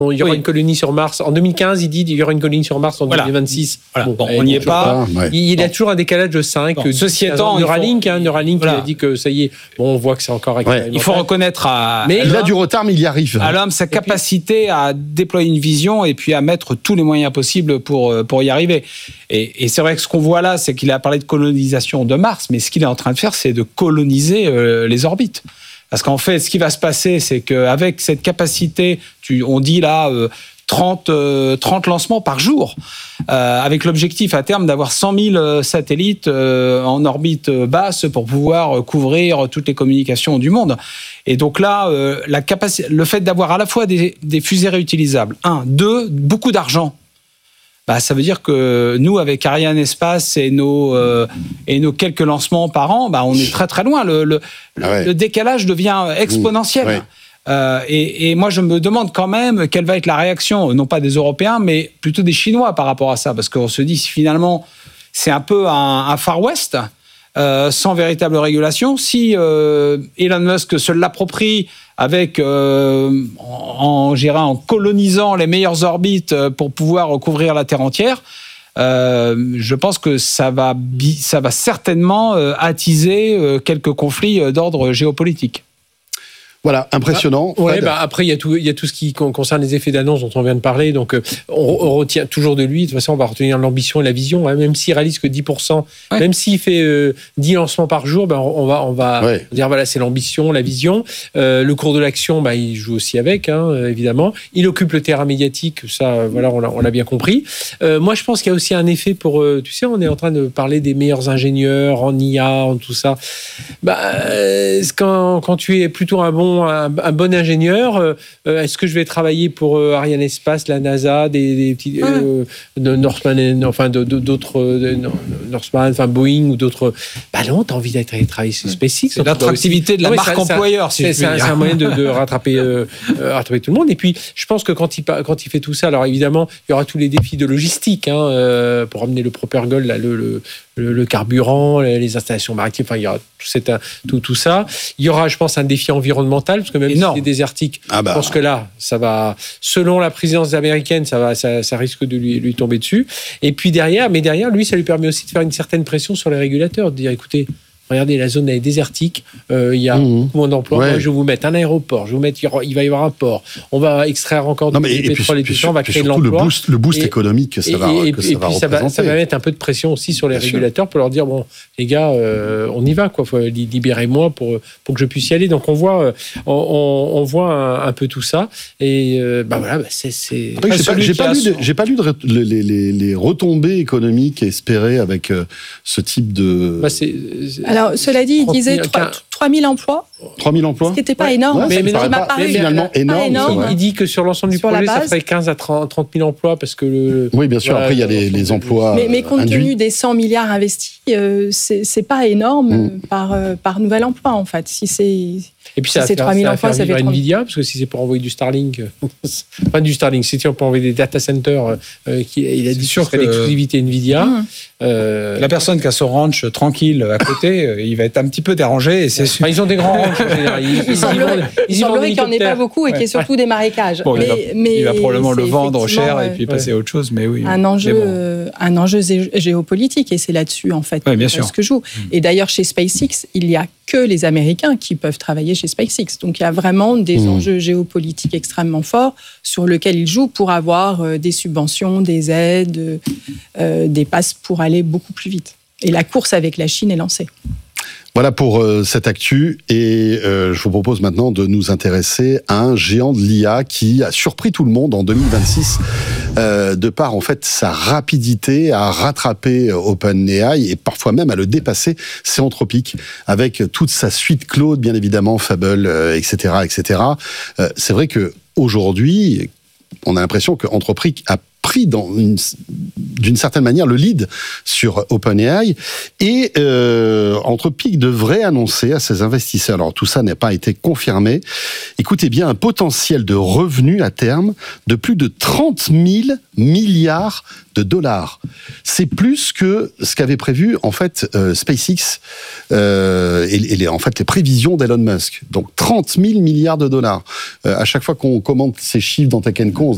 il y aura une colonie sur Mars. En 2015, il dit qu'il y aura une colonie sur Mars en 2026. Voilà. Bon, on n'y est pas. Il y a toujours un décalage de 5. Ceci étant, Neuralink, il a dit que ça y est. Bon, on voit que c'est encore il faut reconnaître il a du retard, mais il y arrive. À l'homme sa capacité à déployer une vision et puis à mettre tous les moyens possibles pour y arriver. Et c'est vrai que ce qu'on voit là, c'est qu'il a parlé de colonisation de Mars, mais ce qu'il est en train de faire, c'est de coloniser les orbites. Parce qu'en fait, ce qui va se passer, c'est qu'avec cette capacité, on dit là 30 lancements par jour, avec l'objectif à terme d'avoir 100 000 satellites en orbite basse pour pouvoir couvrir toutes les communications du monde. Et donc là, le fait d'avoir à la fois des fusées réutilisables, 1, 2, beaucoup d'argent, ça veut dire que nous, avec Ariane Espace et nos quelques lancements par an, on est très très loin. Le décalage devient exponentiel. Ouais. Et moi, je me demande quand même quelle va être la réaction, non pas des Européens, mais plutôt des Chinois par rapport à ça. Parce qu'on se dit, si finalement, c'est un peu un Far West, sans véritable régulation. Si Elon Musk se l'approprie avec en colonisant les meilleures orbites pour pouvoir couvrir la Terre entière, je pense que ça va certainement attiser quelques conflits d'ordre géopolitique. Voilà, impressionnant. Après, il y a tout ce qui concerne les effets d'annonce dont on vient de parler. Donc, on retient toujours de lui. De toute façon, on va retenir l'ambition et la vision. Hein, même s'il réalise que 10%, même s'il fait 10 lancements par jour, on va dire voilà, c'est l'ambition, la vision. Le cours de l'action, il joue aussi avec, évidemment. Il occupe le terrain médiatique. Ça, voilà, on l'a bien compris. Moi, je pense qu'il y a aussi un effet pour. Tu sais, on est en train de parler des meilleurs ingénieurs en IA, en tout ça. Quand tu es plutôt un bon ingénieur, est-ce que je vais travailler pour Ariane Espace, la NASA, des petits Northman, Northman, Boeing ou d'autres. Non, t'as envie d'être travailler chez SpaceX. C'est l'attractivité de la marque employeur, si je puis dire. C'est un moyen de rattraper tout le monde. Et puis, je pense que quand il fait tout ça, alors évidemment, il y aura tous les défis de logistique pour amener le Propergol, là, le carburant, les installations maritimes, il y aura tout ça. Il y aura, je pense, un défi environnemental, parce que même si c'est désertique, je pense que là, ça va, selon la présidence américaine, ça risque de lui tomber dessus. Et puis derrière, lui, ça lui permet aussi de faire une certaine pression sur les régulateurs, de dire, écoutez, regardez, la zone est désertique, il y a beaucoup moins d'emplois. Moi, je vais vous mettre un aéroport, il va y avoir un port, on va extraire encore du pétrole et tout ça, on va créer de l'emploi. Le boost économique que ça va représenter. Ça va mettre un peu de pression aussi sur les régulateurs pour leur dire, bon, les gars, on y va, quoi. Libérez-moi pour que je puisse y aller. Donc, on voit un peu tout ça. Et c'est... J'ai pas lu les retombées économiques espérées avec ce type de... Alors, cela dit, il disait 3 000 emplois. 3 000 emplois. Ce qui n'était pas énorme. Mais ça m'a paru finalement énorme. Il dit que sur l'ensemble du projet, ça ferait 15 à 30 000 emplois parce que oui, bien sûr. Après, il y a les emplois. Mais compte tenu des 100 milliards investis, c'est pas énorme par nouvel emploi, en fait. Si c'est. Et puis ça va faire vivre Nvidia, parce que si c'est pour envoyer du Starlink, pas du Starlink, si c'est pour envoyer des data centers, il a dit sûr que l'exclusivité Nvidia. La personne qui a son ranch tranquille à côté, il va être un petit peu dérangé. Ils ont des grands ranchs. Il semblerait qu'il n'y en ait pas beaucoup et qu'il y ait surtout des marécages. Bon, il va probablement le vendre cher et puis passer à autre chose, mais oui. Un enjeu géopolitique, et c'est là-dessus, en fait, ce que joue. Et d'ailleurs, chez SpaceX, il n'y a que les Américains qui peuvent travailler chez SpaceX. Donc, il y a vraiment des enjeux géopolitiques extrêmement forts sur lesquels ils jouent pour avoir des subventions, des aides, des passes pour aller beaucoup plus vite. Et la course avec la Chine est lancée. Voilà pour cette actu, et je vous propose maintenant de nous intéresser à un géant de l'IA qui a surpris tout le monde en 2026 de par en fait sa rapidité à rattraper OpenAI et parfois même à le dépasser. C'est Anthropic avec toute sa suite Claude, bien évidemment, Fable, etc., etc. C'est vrai que aujourd'hui, on a l'impression que Anthropic a pris d'une certaine manière le lead sur OpenAI, et Anthropic devrait annoncer à ses investisseurs, alors tout ça n'a pas été confirmé, écoutez bien, un potentiel de revenus à terme de plus de 30 000 milliards de dollars. C'est plus que ce qu'avait prévu en fait SpaceX et en fait les prévisions d'Elon Musk. Donc 30 000 milliards de dollars. À chaque fois qu'on commente ces chiffres dans Tech & Co,